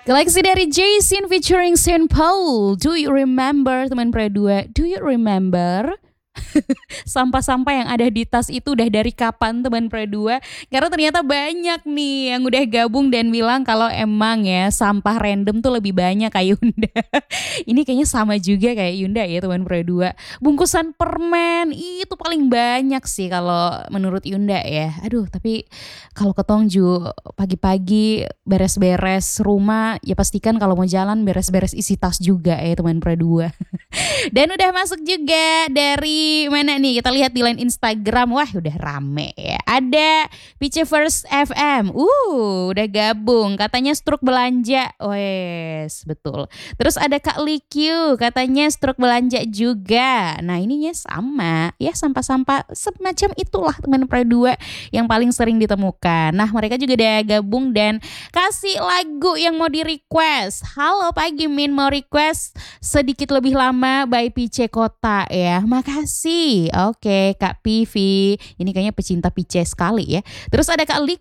Galaxy dari Jason featuring Saint Paul. Do you remember teman Pre 2? Do you remember? Sampah-sampah yang ada di tas itu udah dari kapan teman Pre 2? Karena ternyata banyak nih yang udah gabung dan bilang kalau emang ya sampah random tuh lebih banyak kayak Yunda. Ini kayaknya sama juga kayak Yunda ya teman Pre 2. Bungkusan permen itu paling banyak sih kalau menurut Yunda ya. Aduh, tapi kalau ketongju pagi-pagi beres-beres rumah ya pastikan kalau mau jalan beres-beres isi tas juga ya teman Pre 2. Dan udah masuk juga dari mana nih? Kita lihat di line Instagram. Wah, udah rame ya. Ada Pice First FM. Udah gabung. Katanya struk belanja. Wes, betul. Terus ada Kak Likyu. Katanya struk belanja juga. Nah, ininya sama. Ya, sampah-sampah semacam itulah teman Pre 2 yang paling sering ditemukan. Nah, mereka juga udah gabung dan kasih lagu yang mau di request. Halo pagi Min, mau request sedikit lebih lama by Pice Kota ya. Makasih. Oke, Kak Pivi. Ini kayaknya pecinta Pice sekali ya. Terus ada Kak